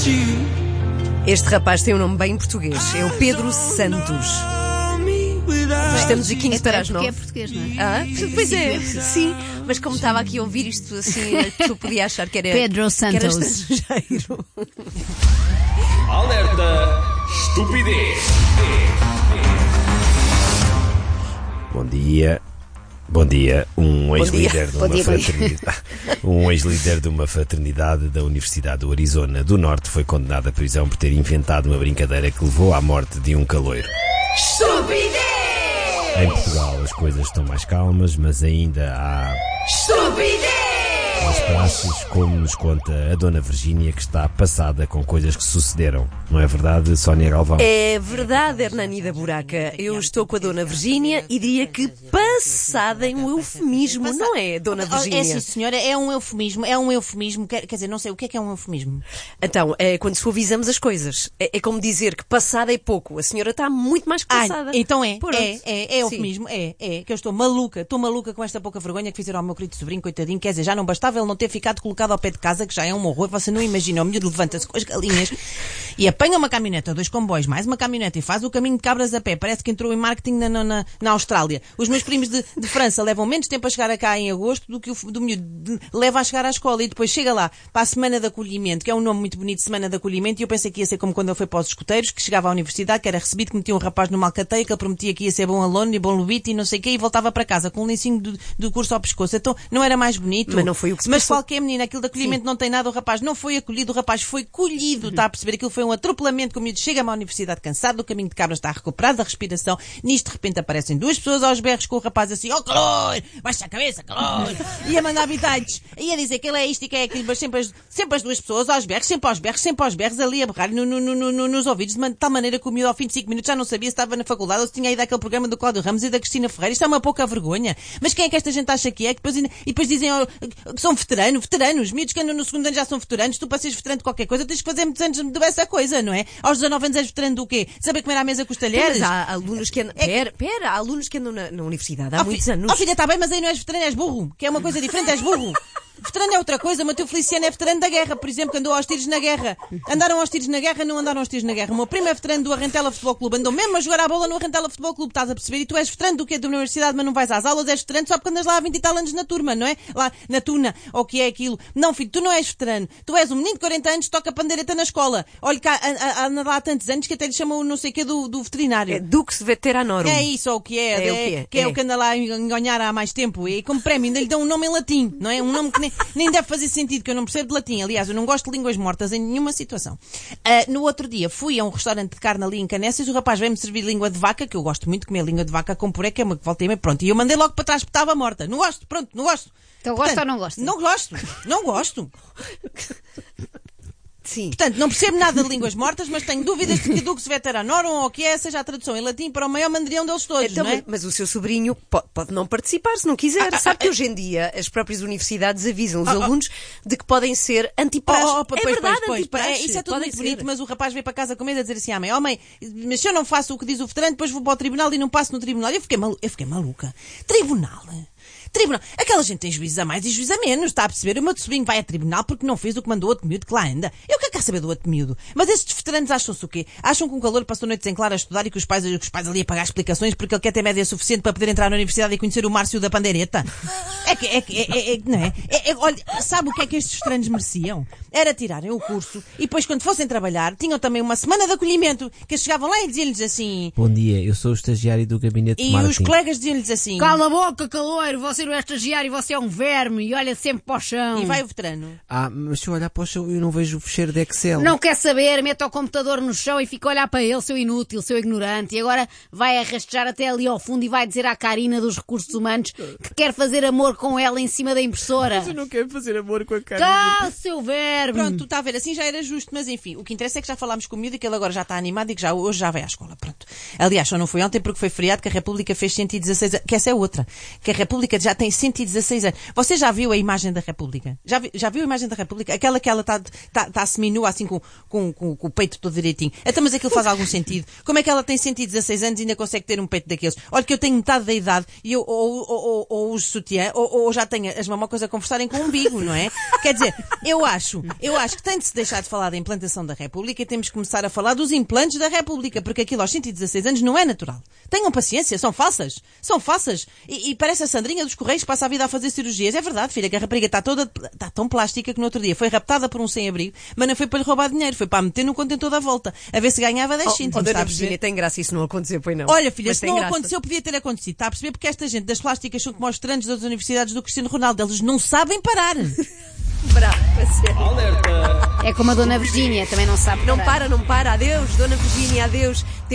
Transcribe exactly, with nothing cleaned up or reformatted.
Este rapaz tem um nome bem português. É o Pedro Santos. Estamos aqui é para as nove. É português, não é? Ah, pois é, sim. Mas como estava aqui a ouvir isto assim, a pessoa podia achar que era Pedro que era Santos. estrangeiro. Alerta estupidez. Bom dia. Bom dia. Um ex-líder de Bom uma dia, bom dia. fraternidade, um ex-líder de uma fraternidade da Universidade do Arizona do Norte foi condenado à prisão por ter inventado uma brincadeira que levou à morte de um caloiro. Estupidez! Em Portugal as coisas estão mais calmas, mas ainda há Estupidez! as praxes, como nos conta a Dona Virgínia, que está passada com coisas que sucederam. Não é verdade, Sónia Galvão? É verdade, Hernani da Buraca. Eu estou com a Dona Virgínia e diria que passada em um eufemismo, não é, Dona Virgínia? É sim, senhora, é um eufemismo, é um eufemismo, quer, quer dizer, não sei, o que é que é um eufemismo? Então, é quando suavizamos as coisas. É, é como dizer que passada é pouco. A senhora está muito mais que passada. Ah, então é, Pronto. é, é, é eufemismo, é, é, que eu estou maluca, estou maluca com esta pouca vergonha que fizeram ao meu querido sobrinho, coitadinho, quer dizer, já não bastava ele não ter ficado colocado ao pé de casa, que já é um horror, você não imagina, o miúdo levanta-se com as galinhas e apanha uma caminhoneta, dois comboios, mais uma caminhoneta e faz o caminho de cabras a pé, parece que entrou em marketing na, na, na Austrália. Os meus primos de, de França levam menos tempo a chegar a cá em agosto do que o do miúdo de, leva a chegar à escola e depois chega lá para a semana de acolhimento, que é um nome muito bonito, semana de acolhimento, e eu pensei que ia ser como quando ele foi para os escuteiros, que chegava à universidade, que era recebido, que metia um rapaz numa alcateia, que ele prometia que ia ser bom aluno e bom lubito e não sei o quê, e voltava para casa com um lencinho do, do curso ao pescoço. Então, não era mais bonito? Mas não foi o que se Mas passou. qualquer menina, aquilo de acolhimento Sim. não tem nada, o rapaz não foi acolhido, o rapaz foi colhido, está a perceber? Aquilo foi um atropelamento, que o miúdo chega à universidade cansado, o caminho de cabras está recuperado, da respiração, nisto de repente aparecem duas pessoas aos berros com o rapaz assim, oh calor, baixa a cabeça, calor, e a mandar habitantes, e a dizer que ele é isto e que é aquilo, mas sempre as, sempre as duas pessoas aos berros, sempre aos berros, sempre aos berros, ali a berrar no, no, no, no, nos ouvidos, de tal maneira que o miúdo ao fim de cinco minutos já não sabia se estava na faculdade ou se tinha ido àquele programa do Cláudio Ramos e da Cristina Ferreira. Isto é uma pouca vergonha. Mas quem é que esta gente acha que é? Que depois, e depois dizem oh, que são veteranos, veteranos, miúdos que andam no segundo ano já são veteranos, tu para seres veterano de qualquer coisa tens que fazer muitos anos de essa coisa, não é? Aos dezanove anos és veterano do quê? Saber comer à mesa com os talheres? Mas há alunos que andam... É... Pera, pera, há alunos que andam na, na universidade há oh, muitos fi... anos. Oh filha, está bem, mas aí não és veterano, és burro. Que é uma coisa diferente, és burro. Veterano é outra coisa, o Mateu Feliciano é veterano da guerra, por exemplo, que andou aos tiros na guerra. Andaram aos tiros na guerra, não andaram aos tiros na guerra. O meu primo é veterano do Arrentela Futebol Clube, andou mesmo a jogar a bola no Arrentela Futebol Clube, estás a perceber? E tu és veterano do quê? Da universidade, mas não vais às aulas, és veterano só porque andas lá há vinte e tal anos na turma, não é? Lá na tuna, ou o que é aquilo. Não, filho, tu não és veterano. Tu és um menino de quarenta anos que toca pandeireta na escola. Olha cá, anda lá há tantos anos que até lhe chamam não sei o quê do, do veterinário. É Dux Veteranorum. É isso, ou o que é, É, é, o que é, que é, é. o que anda lá a enganhar há mais tempo. E como prémio ainda lhe dão um nome em latim, não é? Um nome que nem, nem deve fazer sentido, que eu não percebo de latim. Aliás, eu não gosto de línguas mortas em nenhuma situação. Uh, no outro dia fui a um restaurante de carne ali em Caneças, o rapaz veio-me servir língua de vaca, que eu gosto muito de comer língua de vaca com puré, que é uma que volta e meia, pronto. E eu mandei logo para trás porque estava morta. Não gosto, pronto, não gosto. Então gosta ou não gosta? Não gosto, não gosto. Sim. Portanto, não percebo nada de línguas mortas, mas tenho dúvidas de que Dux Veteranorum ou o que é, seja a tradução em latim para o maior mandrião deles todos, Então, não é? mas o seu sobrinho pode, pode não participar se não quiser. Ah, Sabe ah, que hoje em dia as próprias universidades avisam os Ah, ah. alunos de que podem ser antipraxe. Oh, oh, É pois, verdade, pois, pois, antipraxe. é, isso é tudo Podem muito ser. bonito, mas o rapaz veio para casa com medo a dizer assim à mãe, ó mãe, mas se eu não faço o que diz o veterano, depois vou para o tribunal e não passo no tribunal. Eu fiquei, malu eu fiquei maluca. Tribunal? Tribunal. Aquela gente tem juízo a mais e juízo a menos, está a perceber? O meu sobrinho vai a tribunal porque não fez o que mandou outro miúdo que lá anda. Eu quero cá saber do outro miúdo. Mas estes veteranos acham-se o quê? Acham que um calor passou noites em claro a estudar e que os pais, que os pais ali a pagar explicações porque ele quer ter média suficiente para poder entrar na universidade e conhecer o Márcio da Pandeireta? É que, é que, é, é, é, não é? É, é? Olha, sabe o que é que estes veteranos mereciam? Era tirarem o curso e depois quando fossem trabalhar tinham também uma semana de acolhimento que eles chegavam lá e diziam-lhes assim... Bom dia, eu sou o estagiário do gabinete de E marketing. os colegas diziam-lhes assim... Cala a boca, caloiro, você não é estagiário, você é um verme e olha sempre para o chão. E vai o veterano. Ah, mas se eu olhar para o chão eu não vejo o fecheiro de Excel. Não quer saber, mete o computador no chão e fica a olhar para ele, seu inútil, seu ignorante, e agora vai arrastejar até ali ao fundo e vai dizer à Karina dos Recursos Humanos que quer fazer amor com ela em cima da impressora. Mas eu não quero fazer amor com a Karina. Cala, seu verme! Pronto, tu está a ver, assim já era justo, mas enfim, o que interessa é que já falámos com o miúdo e que ele agora já está animado e que já, hoje já vai à escola, pronto. Aliás, só não foi ontem porque foi feriado que a República fez cento e dezasseis anos, que essa é outra, que a República já tem cento e dezasseis anos. Você já viu a imagem da República? Já, vi, já viu a imagem da República? Aquela que ela está tá, tá seminu seminua assim com, com, com, com o peito todo direitinho. Então, mas aquilo faz algum sentido? Como é que ela tem cento e dezasseis anos e ainda consegue ter um peito daqueles? Olha que eu tenho metade da idade e eu ou, ou, ou, ou uso sutiã ou, ou já tenho as mamocas a conversarem com o umbigo, não é? Quer dizer, eu acho, eu acho que tem de se deixar de falar da implantação da República e temos que começar a falar dos implantes da República, porque aquilo aos cento e dezasseis anos não é natural. Tenham paciência, são falsas. São falsas. E, e parece a Sandrinha dos Correios que passa a vida a fazer cirurgias. É verdade, filha, que a rapariga está toda, está tão plástica que no outro dia foi raptada por um sem-abrigo, mas não foi para lhe roubar dinheiro, foi para a meter no contentor da volta, a ver se ganhava dez cêntimos. Oh, Está dona a perceber? Virgínia, tem graça isso não aconteceu, pois não. Olha, filha, Mas se tem não graça. aconteceu, podia ter acontecido. Está a perceber? Porque esta gente das plásticas são como os estranhos das universidades do Cristiano Ronaldo. Eles não sabem parar. Bravo, a sério. Alerta. É como a Dona Virgínia, também não sabe Não parar. para, não para. Adeus, dona Virgínia, adeus.